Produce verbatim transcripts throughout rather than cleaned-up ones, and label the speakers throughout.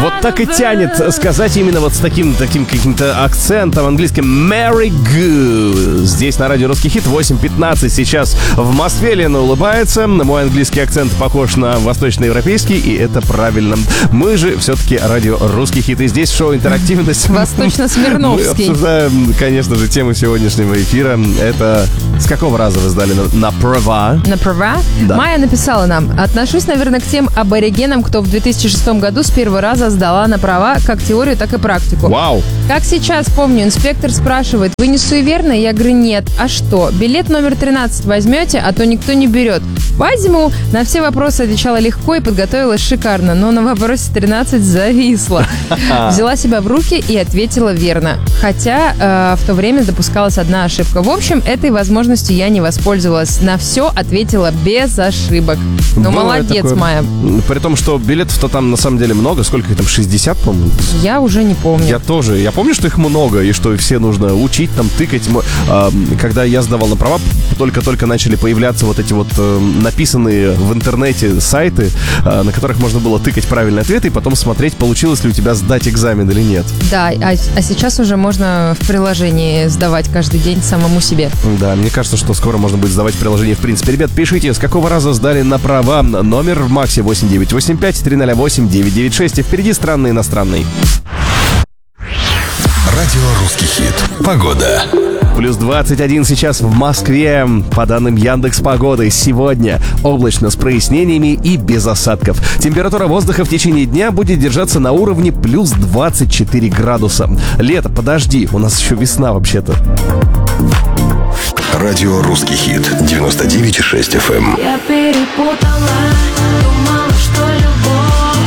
Speaker 1: Вот так и тянет сказать именно вот с таким, таким каким-то акцентом английским «Merry Goo». Здесь на радио «Русский хит» восемь пятнадцать. Сейчас в Москве Лена улыбается. Мой английский акцент похож на восточноевропейский, и это правильно. Мы же все-таки радио «Русский хит». И здесь шоу «Интерактивность».
Speaker 2: Восточно-смирновский.
Speaker 1: Мы обсуждаем, конечно же, тему сегодняшнего эфира. Это с какого раза вы сдали на, на права?
Speaker 2: На права?
Speaker 1: Да.
Speaker 2: Майя написала нам: отношусь, наверное, к тем аборигенам, кто в две тысячи шестом году с первого раза сдала на права как теорию, так и практику.
Speaker 1: Вау!
Speaker 2: Как сейчас помню, инспектор спрашивает: вы не суеверны? Я говорю: нет. А что? Билет номер тринадцать возьмете, а то никто не берет. Возьму. На все вопросы отвечала легко и подготовилась шикарно, но на вопросе тринадцать зависла. Взяла себя в руки и ответила верно. Хотя э, в то время допускалась одна ошибка. В общем, этой возможностью я не воспользовалась. На все ответила без ошибок. Ну,
Speaker 1: Было
Speaker 2: молодец,
Speaker 1: такое.
Speaker 2: Майя.
Speaker 1: При том, что билетов-то там на самом деле много. Сколько их там? шестьдесят, по-моему?
Speaker 2: Я уже не помню.
Speaker 1: Я тоже. Я помню, что их много, и что все нужно учить, там, тыкать. Когда я сдавал на права, только-только начали появляться вот эти вот написанные в интернете сайты, на которых можно было тыкать правильные ответы и потом смотреть, получилось ли у тебя сдать экзамен или нет.
Speaker 2: Да, а, а сейчас уже можно в приложении сдавать каждый день самому себе.
Speaker 1: Да, мне кажется, что скоро можно будет сдавать приложение в принципе. Ребят, пишите, с какого раза сдали на права. Номер в Максе восемь девять восемь пять три ноль восемь девять девять шесть. И впереди странный иностранный.
Speaker 3: Радио «Русский хит». Погода.
Speaker 1: Плюс двадцать один сейчас в Москве. По данным Яндекс.Погоды, сегодня облачно с прояснениями и без осадков. Температура воздуха в течение дня будет держаться на уровне плюс двадцать четыре градуса. Лето, подожди, у нас еще весна вообще-то.
Speaker 3: Радио «Русский хит». девяносто девять и шесть эф эм.
Speaker 4: Я перепутала, думала, что любовь,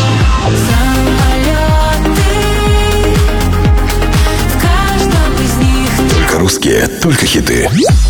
Speaker 4: самолеты, в каждом из них
Speaker 3: Только русские, только хиты.